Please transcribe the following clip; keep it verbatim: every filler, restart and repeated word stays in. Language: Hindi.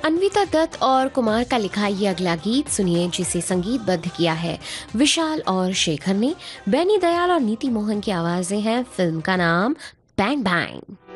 अन्विता दत्त और कुमार का लिखा ये अगला गीत सुनिए, जिसे संगीतबद्ध किया है विशाल और शेखर ने। बेनी दयाल और नीति मोहन की आवाजें हैं। फिल्म का नाम बैंग बैंग।